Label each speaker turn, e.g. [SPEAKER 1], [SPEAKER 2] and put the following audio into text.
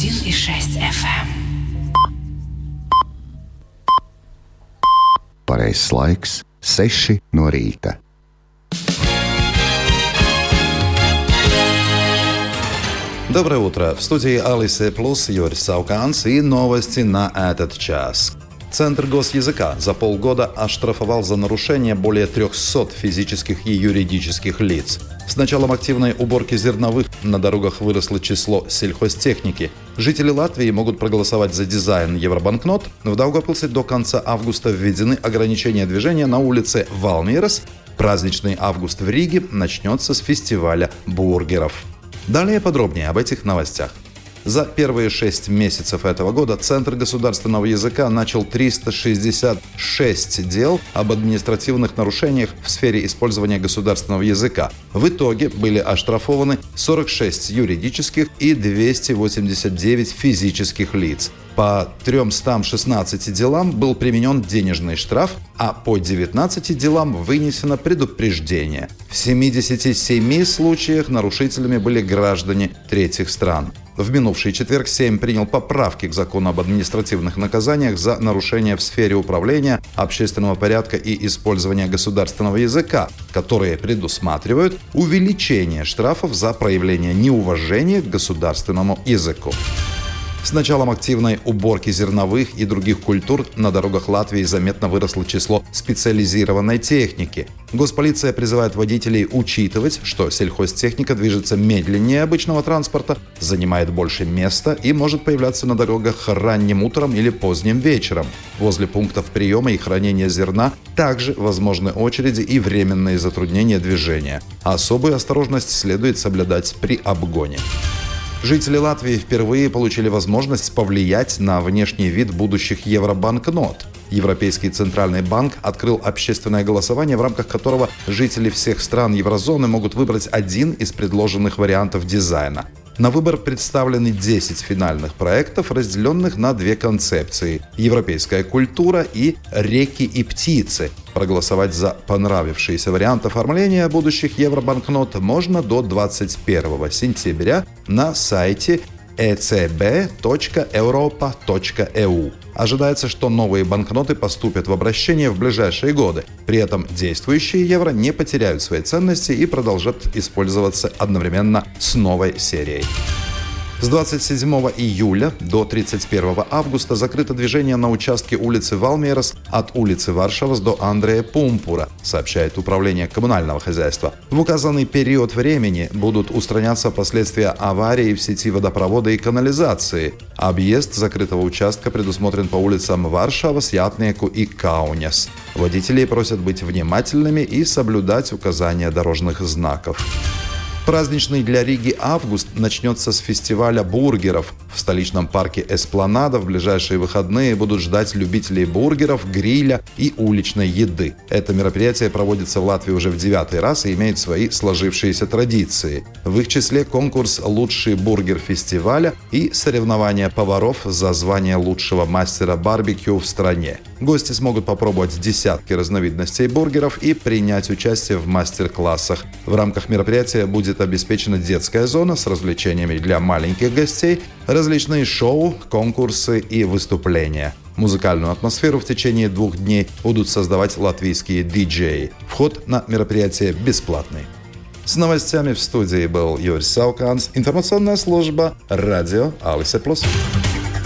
[SPEAKER 1] 101,6 FM.
[SPEAKER 2] Pareizais laiks - 6 no rīta.
[SPEAKER 3] Доброе утро. В студии Алисе Плюс Юрий Сауканс и новости на этот час. Центр госязыка за полгода оштрафовал за нарушение более 300 физических и юридических лиц. С началом активной уборки зерновых на дорогах выросло число сельхозтехники. Жители Латвии могут проголосовать за дизайн евробанкнот. В Даугавпилсе до конца августа введены ограничения движения на улице Валмирас. Праздничный август в Риге начнется с фестиваля бургеров. Далее подробнее об этих новостях. За первые 6 месяцев этого года Центр государственного языка начал 366 дел об административных нарушениях в сфере использования государственного языка. В итоге были оштрафованы 46 юридических и 289 физических лиц. По 316 делам был применен денежный штраф, а по 19 делам вынесено предупреждение. В 77 случаях нарушителями были граждане третьих стран. В минувший четверг Сейм принял поправки к закону об административных наказаниях за нарушения в сфере управления, общественного порядка и использования государственного языка, которые предусматривают увеличение штрафов за проявление неуважения к государственному языку. С началом активной уборки зерновых и других культур на дорогах Латвии заметно выросло число специализированной техники. Госполиция призывает водителей учитывать, что сельхозтехника движется медленнее обычного транспорта, занимает больше места и может появляться на дорогах ранним утром или поздним вечером. Возле пунктов приема и хранения зерна также возможны очереди и временные затруднения движения. Особую осторожность следует соблюдать при обгоне. Жители Латвии впервые получили возможность повлиять на внешний вид будущих евробанкнот. Европейский центральный банк открыл общественное голосование, в рамках которого жители всех стран еврозоны могут выбрать один из предложенных вариантов дизайна. На выбор представлены 10 финальных проектов, разделенных на две концепции – европейская культура и реки и птицы. Проголосовать за понравившийся вариант оформления будущих евробанкнот можно до 21 сентября на сайте ecb.europa.eu. Ожидается, что новые банкноты поступят в обращение в ближайшие годы. При этом действующие евро не потеряют своей ценности и продолжат использоваться одновременно с новой серией. С 27 июля до 31 августа закрыто движение на участке улицы Валмирас от улицы Варшавас до Андрея Пумпура, сообщает Управление коммунального хозяйства. В указанный период времени будут устраняться последствия аварии в сети водопровода и канализации. Объезд закрытого участка предусмотрен по улицам Варшавас, Ятнеку и Каунес. Водителей просят быть внимательными и соблюдать указания дорожных знаков. Праздничный для Риги август начнется с фестиваля бургеров. В столичном парке Эспланада в ближайшие выходные будут ждать любителей бургеров, гриля и уличной еды. Это мероприятие проводится в Латвии уже в 9-й раз и имеет свои сложившиеся традиции. В их числе конкурс «Лучший бургер фестиваля» и соревнования поваров за звание лучшего мастера барбекю в стране. Гости смогут попробовать десятки разновидностей бургеров и принять участие в мастер-классах. В рамках мероприятия будет обеспечена детская зона с развлечениями для маленьких гостей, различные шоу, конкурсы и выступления. Музыкальную атмосферу в течение 2 дней будут создавать латвийские диджеи. Вход на мероприятие бесплатный. С новостями в студии был Юрий Сауканс, информационная служба «Радио Алисе Плюс».